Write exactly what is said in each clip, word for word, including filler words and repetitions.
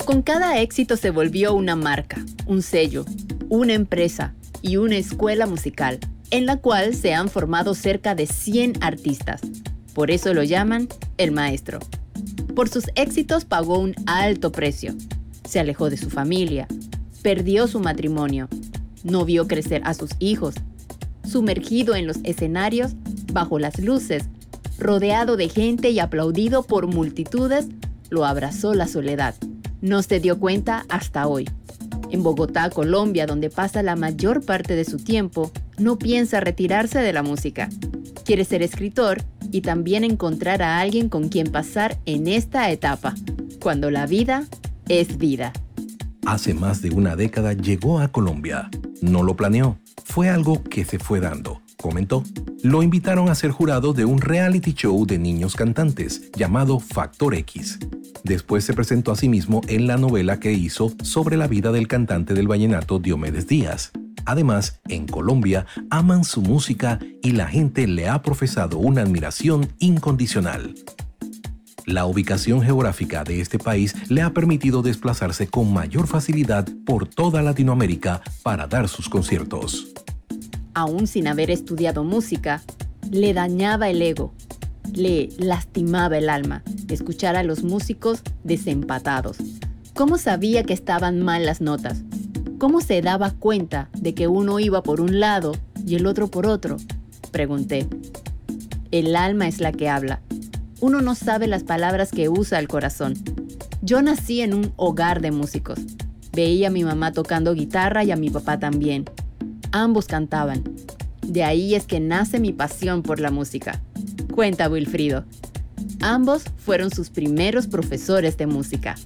Con cada éxito se volvió una marca, un sello, una empresa y una escuela musical, en la cual se han formado cerca de cien artistas. Por eso lo llaman el maestro. Por sus éxitos pagó un alto precio. Se alejó de su familia, perdió su matrimonio, no vio crecer a sus hijos. Sumergido en los escenarios, bajo las luces, rodeado de gente y aplaudido por multitudes, lo abrazó la soledad. No se dio cuenta hasta hoy. En Bogotá, Colombia, donde pasa la mayor parte de su tiempo, no piensa retirarse de la música. Quiere ser escritor y también encontrar a alguien con quien pasar en esta etapa, cuando la vida es vida. Hace más de una década llegó a Colombia. No lo planeó, fue algo que se fue dando, comentó. Lo invitaron a ser jurado de un reality show de niños cantantes llamado Factor X. Después se presentó a sí mismo en la novela que hizo sobre la vida del cantante del vallenato Diomedes Díaz. Además, en Colombia aman su música y la gente le ha profesado una admiración incondicional. La ubicación geográfica de este país le ha permitido desplazarse con mayor facilidad por toda Latinoamérica para dar sus conciertos. Aún sin haber estudiado música, le dañaba el ego, le lastimaba el alma escuchar a los músicos desempatados. ¿Cómo sabía que estaban mal las notas? ¿Cómo se daba cuenta de que uno iba por un lado y el otro por otro? Pregunté. El alma es la que habla. Uno no sabe las palabras que usa el corazón. Yo nací en un hogar de músicos. Veía a mi mamá tocando guitarra y a mi papá también. Ambos cantaban. De ahí es que nace mi pasión por la música. Cuenta Wilfrido. Ambos fueron sus primeros profesores de música.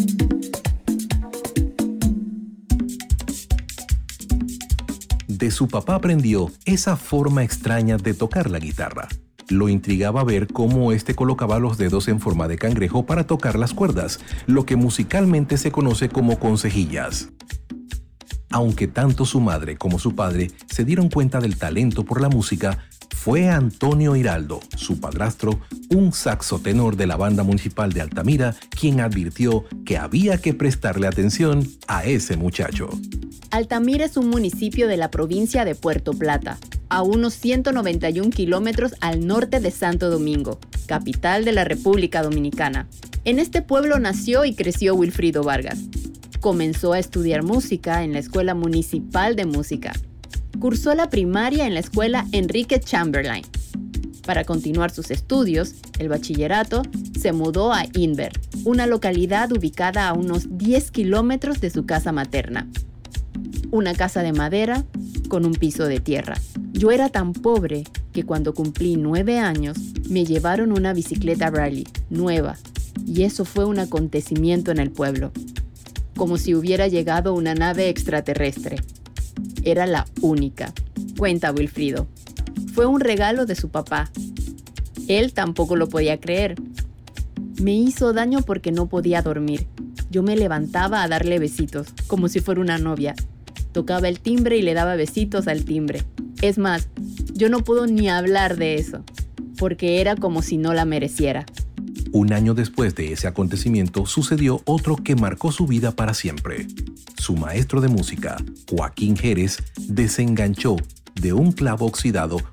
De su papá aprendió esa forma extraña de tocar la guitarra. Lo intrigaba ver cómo éste colocaba los dedos en forma de cangrejo para tocar las cuerdas, lo que musicalmente se conoce como concejillas. Aunque tanto su madre como su padre se dieron cuenta del talento por la música, fue Antonio Hiraldo, su padrastro, un saxotenor de la banda municipal de Altamira, quien advirtió que había que prestarle atención a ese muchacho. Altamira es un municipio de la provincia de Puerto Plata, a unos ciento noventa y un kilómetros al norte de Santo Domingo, capital de la República Dominicana. En este pueblo nació y creció Wilfrido Vargas. Comenzó a estudiar música en la Escuela Municipal de Música. Cursó la primaria en la Escuela Enrique Chamberlain. Para continuar sus estudios, el bachillerato, se mudó a Inver, una localidad ubicada a unos diez kilómetros de su casa materna. Una casa de madera con un piso de tierra. Yo era tan pobre que cuando cumplí nueve años me llevaron una bicicleta Rally nueva y eso fue un acontecimiento en el pueblo. Como si hubiera llegado una nave extraterrestre. Era la única, cuenta Wilfrido. Fue un regalo de su papá. Él tampoco lo podía creer. Me hizo daño porque no podía dormir. Yo me levantaba a darle besitos, como si fuera una novia. Tocaba el timbre y le daba besitos al timbre. Es más, yo no puedo ni hablar de eso, porque era como si no la mereciera. Un año después de ese acontecimiento sucedió otro que marcó su vida para siempre. Su maestro de música, Joaquín Jerez, desenganchó de un clavo oxidado